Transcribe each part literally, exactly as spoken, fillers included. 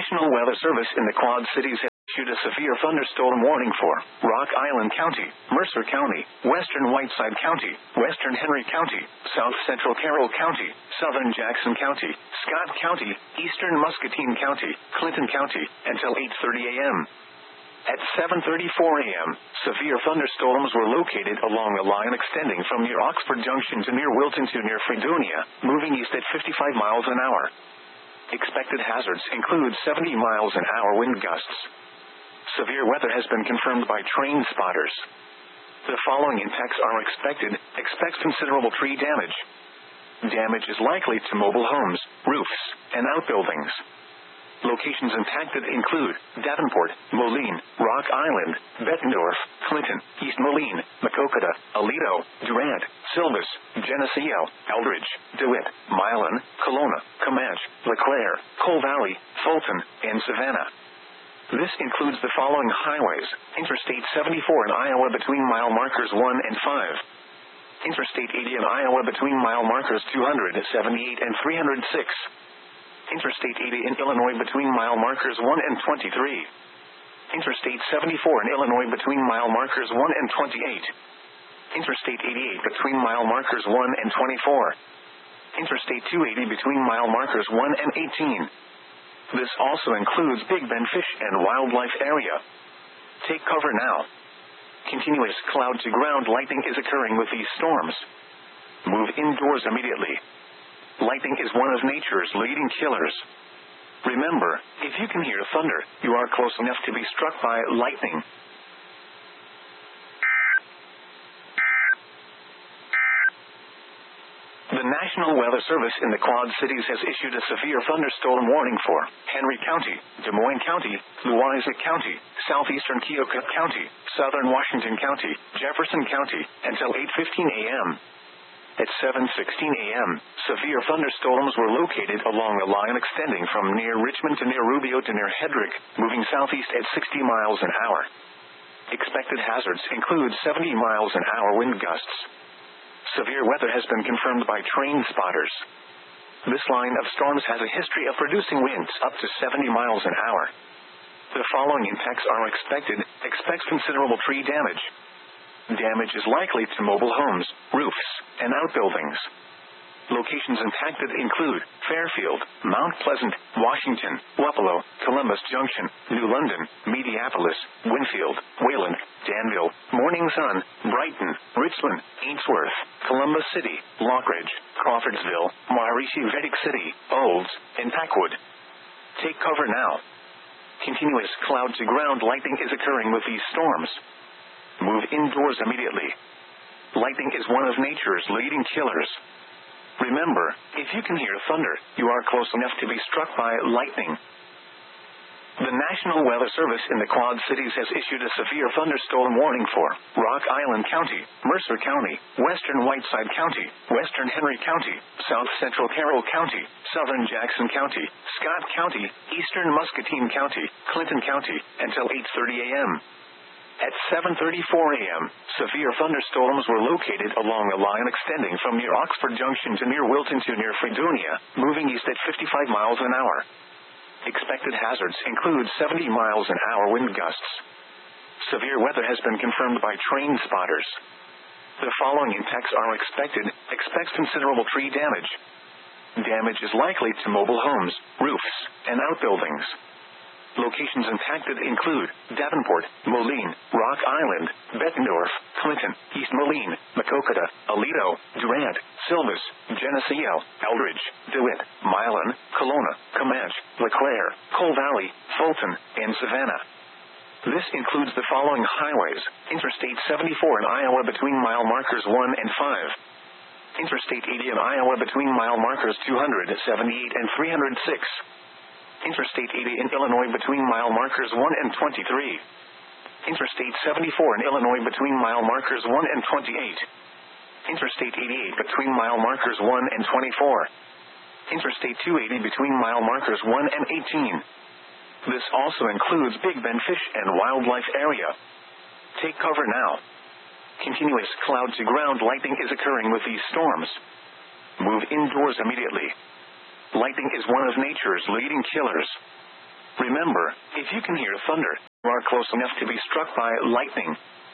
National Weather Service in the Quad Cities has issued a severe thunderstorm warning for Rock Island County, Mercer County, Western Whiteside County, Western Henry County, South Central Carroll County, Southern Jackson County, Scott County, Eastern Muscatine County, Clinton County, until eight thirty a.m. At seven thirty-four a.m., severe thunderstorms were located along a line extending from near Oxford Junction to near Wilton to near Fredonia, moving east at fifty-five miles an hour. Expected hazards include seventy miles an hour wind gusts. Severe weather has been confirmed by train spotters. The following impacts are expected. Expect considerable tree damage. Damage is likely to mobile homes, roofs, and outbuildings. Locations impacted include Davenport, Moline, Rock Island, Bettendorf, Clinton, East Moline, Maquoketa, Aledo, Durant, Silvis, Geneseo, Eldridge, DeWitt, Milan, Kelowna, Comanche, LeClaire, Cole Valley, Fulton, and Savannah. This includes the following highways: Interstate seventy-four in Iowa between mile markers one and five. Interstate eighty in Iowa between mile markers two hundred seventy-eight and three hundred six. Interstate eighty in Illinois between mile markers one and twenty-three. Interstate seventy-four in Illinois between mile markers one and twenty-eight. Interstate eighty-eight between mile markers one and twenty-four. Interstate two eighty between mile markers one and eighteen. This also includes Big Bend Fish and Wildlife Area. Take cover now. Continuous cloud-to-ground lightning is occurring with these storms. Move indoors immediately. Lightning is one of nature's leading killers. Remember, if you can hear thunder, you are close enough to be struck by lightning. The National Weather Service in the Quad Cities has issued a severe thunderstorm warning for Henry County, Des Moines County, Louisa County, Southeastern Keokuk County, Southern Washington County, Jefferson County, until eight fifteen a.m. At seven sixteen a.m., severe thunderstorms were located along a line extending from near Richmond to near Rubio to near Hedrick, moving southeast at sixty miles an hour. Expected hazards include seventy miles an hour wind gusts. Severe weather has been confirmed by train spotters. This line of storms has a history of producing winds up to seventy miles an hour. The following impacts are expected. Expect considerable tree damage. Damage is likely to mobile homes, roofs, and outbuildings. Locations impacted include Fairfield, Mount Pleasant, Washington, Wapello, Columbus Junction, New London, Mediapolis, Winfield, Wayland, Danville, Morning Sun, Brighton, Richland, Ainsworth, Columbus City, Lockridge, Crawfordsville, Maharishi Vedic City, Olds, and Packwood. Take cover now. Continuous cloud-to-ground lightning is occurring with these storms. Move indoors immediately. Lightning is one of nature's leading killers. Remember, if you can hear thunder, you are close enough to be struck by lightning. The National Weather Service in the Quad Cities has issued a severe thunderstorm warning for Rock Island County, Mercer County, Western Whiteside County, Western Henry County, South Central Carroll County, Southern Jackson County, Scott County, Eastern Muscatine County, Clinton County, until eight thirty a.m. At seven thirty-four a.m., severe thunderstorms were located along a line extending from near Oxford Junction to near Wilton to near Fredonia, moving east at fifty-five miles an hour. Expected hazards include seventy miles an hour wind gusts. Severe weather has been confirmed by train spotters. The following impacts are expected. Expect considerable tree damage. Damage is likely to mobile homes, roofs, and outbuildings. Locations impacted include Davenport, Moline, Rock Island, Bettendorf, Clinton, East Moline, Maquoketa, Aledo, Durant, Silvis, Geneseo, Eldridge, DeWitt, Milan, Kelowna, Comanche, LeClaire, Cole Valley, Fulton, and Savannah. This includes the following highways: Interstate seventy-four in Iowa between mile markers one and five. Interstate eighty in Iowa between mile markers two hundred seventy-eight and three hundred six. Interstate eighty in Illinois between mile markers one and twenty-three. Interstate seventy-four in Illinois between mile markers one and twenty-eight. Interstate eighty-eight between mile markers one and twenty-four. Interstate two eighty between mile markers one and eighteen. This also includes Big Bend Fish and Wildlife Area. Take cover now. Continuous cloud-to-ground lightning is occurring with these storms. Move indoors immediately. Lightning is one of nature's leading killers. Remember, if you can hear thunder, you are close enough to be struck by lightning.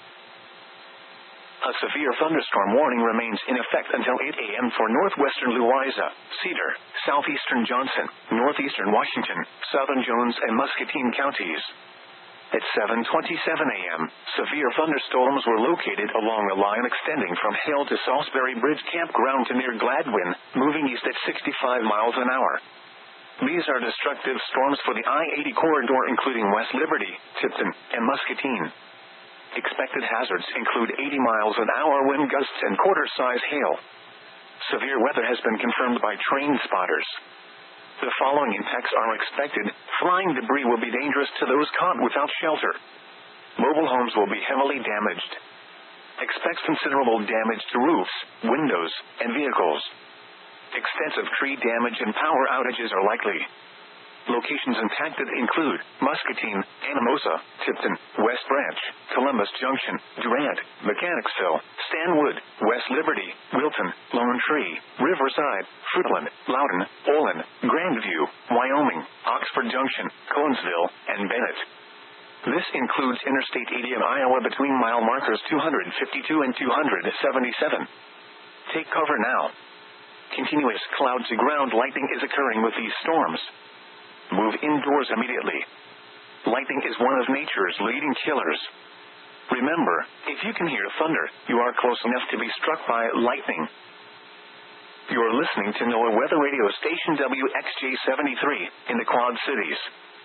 A severe thunderstorm warning remains in effect until eight a.m. for northwestern Louisa, Cedar, southeastern Johnson, northeastern Washington, southern Jones and Muscatine counties. At seven twenty-seven a.m., severe thunderstorms were located along a line extending from Hale to Salisbury Bridge Campground to near Gladwin, moving east at sixty-five miles an hour. These are destructive storms for the I eighty corridor, including West Liberty, Tipton, and Muscatine. Expected hazards include eighty miles an hour wind gusts and quarter-size hail. Severe weather has been confirmed by train spotters. The following impacts are expected. Flying debris will be dangerous to those caught without shelter. Mobile homes will be heavily damaged. Expect considerable damage to roofs, windows, and vehicles. Extensive tree damage and power outages are likely. Locations impacted include Muscatine, Anamosa, Tipton, West Branch, Columbus Junction, Durant, Mechanicsville, Stanwood, West Liberty, Wilton, Lone Tree, Riverside, Fruitland, Loudon, Olin, Grandview, Wyoming, Oxford Junction, Conesville, and Bennett. This includes Interstate eighty in Iowa between mile markers two fifty-two and two seventy-seven. Take cover now. Continuous cloud-to-ground lightning is occurring with these storms. Move indoors immediately. Lightning is one of nature's leading killers. Remember, if you can hear thunder, you are close enough to be struck by lightning. You are listening to NOAA Weather Radio Station W X J seventy-three in the Quad Cities.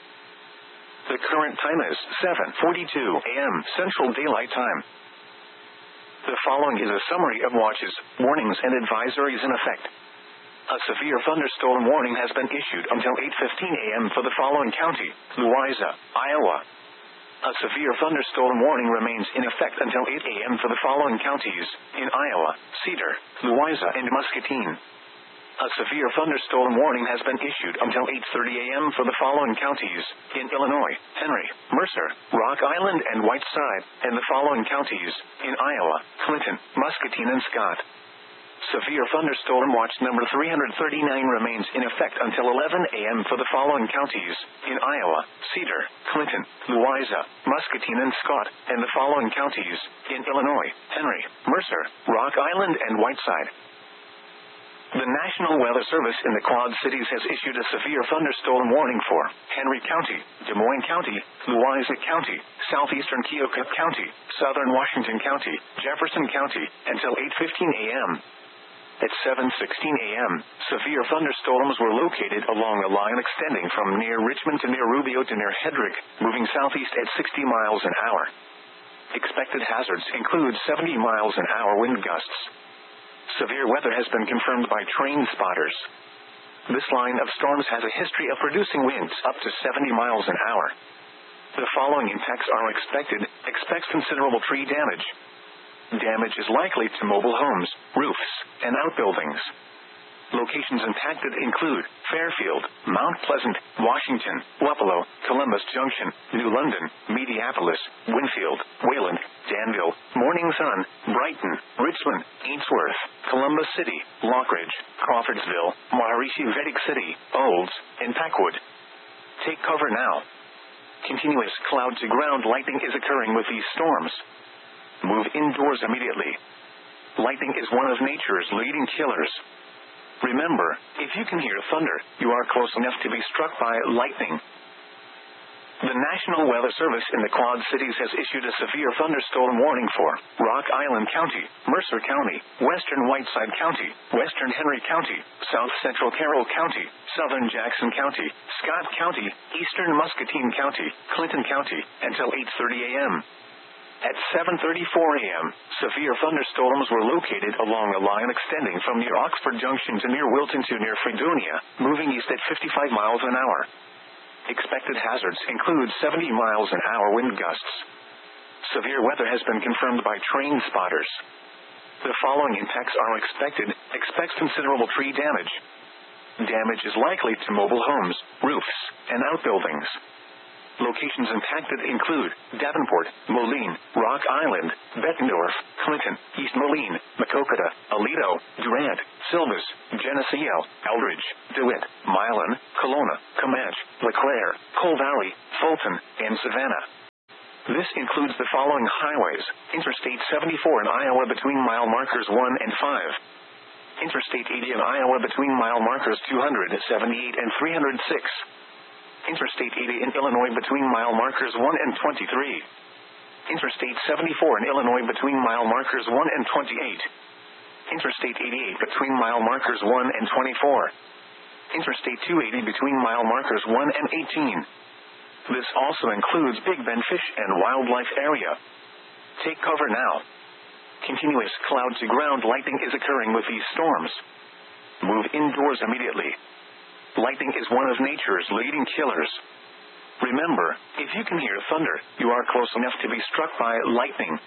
The current time is seven forty-two a.m. Central Daylight Time. The following is a summary of watches, warnings, and advisories in effect. A severe thunderstorm warning has been issued until eight fifteen a.m. for the following county: Louisa, Iowa. A severe thunderstorm warning remains in effect until eight a.m. for the following counties in Iowa: Cedar, Louisa, and Muscatine. A severe thunderstorm warning has been issued until eight thirty a.m. for the following counties in Illinois: Henry, Mercer, Rock Island, and Whiteside, and the following counties in Iowa: Clinton, Muscatine, and Scott. Severe thunderstorm watch number three thirty-nine remains in effect until eleven a.m. for the following counties in Iowa: Cedar, Clinton, Louisa, Muscatine, and Scott, and the following counties in Illinois: Henry, Mercer, Rock Island, and Whiteside. The National Weather Service in the Quad Cities has issued a severe thunderstorm warning for Henry County, Des Moines County, Louisa County, southeastern Keokuk County, southern Washington County, Jefferson County, until eight fifteen a.m. At seven sixteen a.m., severe thunderstorms were located along a line extending from near Richmond to near Rubio to near Hedrick, moving southeast at sixty miles an hour. Expected hazards include seventy miles an hour wind gusts. Severe weather has been confirmed by train spotters. This line of storms has a history of producing winds up to seventy miles an hour. The following impacts are expected. Expect considerable tree damage. Damage is likely to mobile homes, roofs, and outbuildings. Locations impacted include Fairfield, Mount Pleasant, Washington, Wapello, Columbus Junction, New London, Mediapolis, Winfield, Wayland, Danville, Morning Sun, Brighton, Richmond, Ainsworth, Columbus City, Lockridge, Crawfordsville, Maharishi Vedic City, Olds, and Packwood. Take cover now. Continuous cloud-to-ground lightning is occurring with these storms. Move indoors immediately. Lightning is one of nature's leading killers. Remember, if you can hear thunder, you are close enough to be struck by lightning. The National Weather Service in the Quad Cities has issued a severe thunderstorm warning for Rock Island County, Mercer County, Western Whiteside County, Western Henry County, South Central Carroll County, Southern Jackson County, Scott County, Eastern Muscatine County, Clinton County, until eight thirty a.m. At seven thirty-four a.m., severe thunderstorms were located along a line extending from near Oxford Junction to near Wilton to near Fredonia, moving east at fifty-five miles an hour. Expected hazards include seventy miles an hour wind gusts. Severe weather has been confirmed by train spotters. The following impacts are expected. Expect considerable tree damage. Damage is likely to mobile homes, roofs, and outbuildings. Locations impacted include Davenport, Moline, Rock Island, Bettendorf, Clinton, East Moline, Maquoketa, Aledo, Durant, Silvis, Geneseo, Eldridge, DeWitt, Milan, Kelowna, Comanche, LeClaire, Coal Valley, Fulton, and Savannah. This includes the following highways: Interstate seventy-four in Iowa between mile markers one and five. Interstate eighty in Iowa between mile markers two hundred seventy-eight and three hundred six. Interstate eighty in Illinois between mile markers one and twenty-three. Interstate seventy-four in Illinois between mile markers one and twenty-eight. Interstate eighty-eight between mile markers one and twenty-four. Interstate two eighty between mile markers one and eighteen. This also includes Big Bend Fish and Wildlife Area. Take cover now. Continuous cloud-to-ground lightning is occurring with these storms. Move indoors immediately. Lightning is one of nature's leading killers. Remember, if you can hear thunder, you are close enough to be struck by lightning.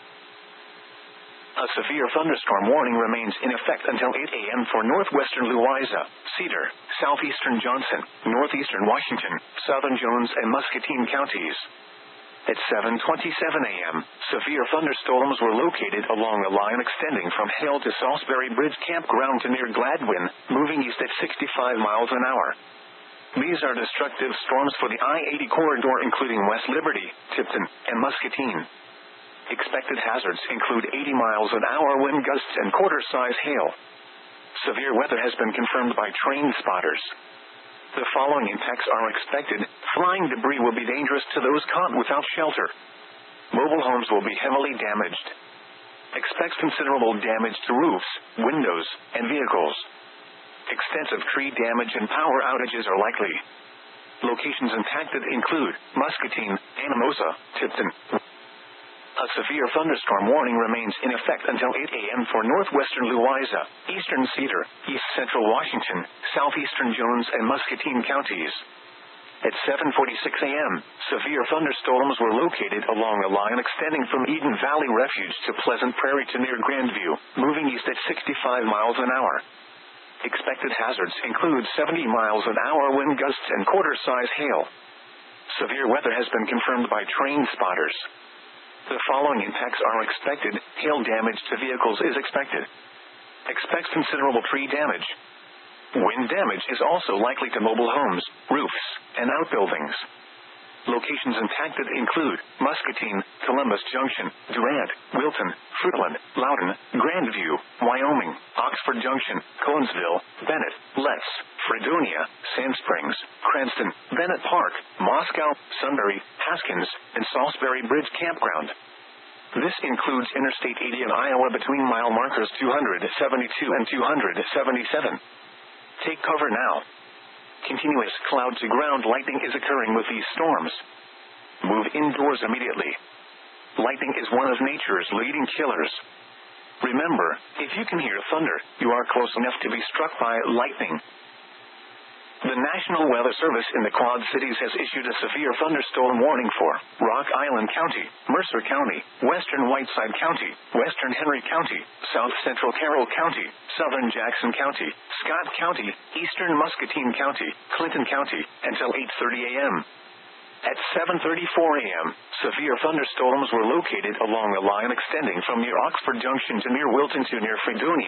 A severe thunderstorm warning remains in effect until eight a.m. for northwestern Louisa, Cedar, southeastern Johnson, northeastern Washington, southern Jones and Muscatine counties. At seven twenty-seven a.m., severe thunderstorms were located along a line extending from Hale to Salisbury Bridge Campground to near Gladwin, moving east at sixty-five miles an hour. These are destructive storms for the I eighty corridor, including West Liberty, Tipton, and Muscatine. Expected hazards include eighty miles an hour wind gusts and quarter-size hail. Severe weather has been confirmed by train spotters. The following impacts are expected. Flying debris will be dangerous to those caught without shelter. Mobile homes will be heavily damaged. Expect considerable damage to roofs, windows, and vehicles. Extensive tree damage and power outages are likely. Locations impacted include Muscatine, Anamosa, Tipton. A severe thunderstorm warning remains in effect until eight a.m. for northwestern Louisa, eastern Cedar, east central Washington, southeastern Jones and Muscatine counties. At seven forty-six a.m., severe thunderstorms were located along a line extending from Eden Valley Refuge to Pleasant Prairie to near Grandview, moving east at sixty-five miles an hour. Expected hazards include seventy miles an hour wind gusts and quarter-size hail. Severe weather has been confirmed by train spotters. The following impacts are expected. Hail damage to vehicles is expected. Expect considerable tree damage. Wind damage is also likely to mobile homes, roofs, and outbuildings. Locations impacted include Muscatine, Columbus Junction, Durant, Wilton, Fruitland, Loudon, Grandview, Wyoming, Oxford Junction, Conesville, Bennett, Letts, Fredonia, Sand Springs, Cranston, Bennett Park, Moscow, Sunbury, Haskins, and Salisbury Bridge Campground. This includes Interstate eighty in Iowa between mile markers two hundred seventy-two and two hundred seventy-seven. Take cover now. Continuous cloud-to-ground lightning is occurring with these storms. Move indoors immediately. Lightning is one of nature's leading killers. Remember, if you can hear thunder, you are close enough to be struck by lightning. The National Weather Service in the Quad Cities has issued a severe thunderstorm warning for Rock Island County, Mercer County, Western Whiteside County, Western Henry County, South Central Carroll County, Southern Jackson County, Scott County, Eastern Muscatine County, Clinton County, until eight thirty a.m. At seven thirty-four a.m., severe thunderstorms were located along a line extending from near Oxford Junction to near Wilton to near Fredonia.